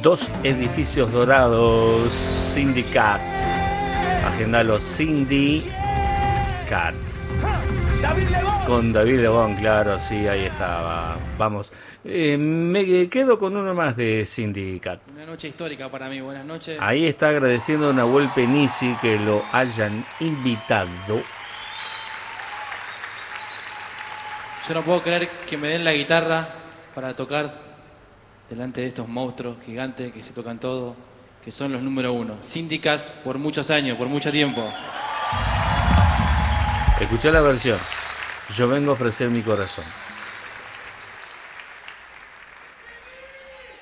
2 edificios dorados, Syndicat. Agendalo, Syndicat. Con David Lebón, claro, sí, ahí estaba. Vamos. Me quedo con uno más de Syndicat. Una noche histórica para mí, buenas noches. Ahí está agradeciendo a Nahuel Penisi que lo hayan invitado. Yo no puedo creer que me den la guitarra para tocar delante de estos monstruos gigantes que se tocan todo, que son los número 1. Syndicats por muchos años, por mucho tiempo. Escuchá la versión. Yo vengo a ofrecer mi corazón.